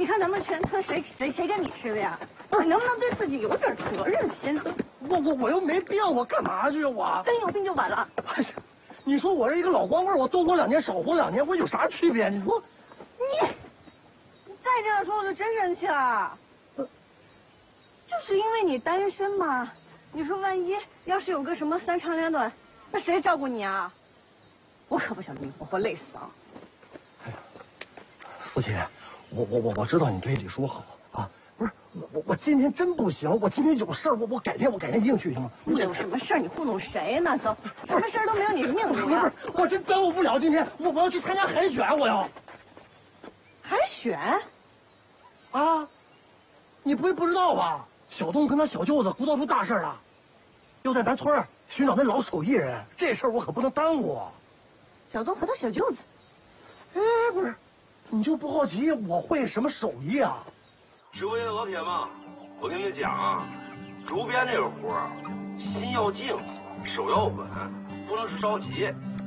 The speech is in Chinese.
你看咱们全村谁跟你似的呀？你能不能对自己有点责任心？ 我又没病，我干嘛去我？ 真有病就晚了。 哎呀，你说我这一个老光棍，我多活2年少活2年，我有啥区别？你说， 你再这样说我就真生气了。就是因为你单身嘛，你说万一要是有个什么3长2短，那谁照顾你啊？我可不想你活活累死啊！ 哎呀，思琪，我知道你对李叔好啊，不是我今天真不行，我今天有事儿，我改天一定去行吗？ 你有什么事儿你糊弄谁呢？走，什么事儿都没有你的命重要。 我真耽误不了今天，我要去参加海选，我要。 海选？ 啊，你不会不知道吧？小东跟他小舅子鼓捣出大事了，要在咱村儿寻找那老手艺人，这事儿我可不能耽误。 小东和他小舅子？ 哎，不是，你就不好奇我会什么手艺啊？ 直播间的老铁们，我跟你们讲啊，主编这个活儿，心要静，手要稳，不能是着急，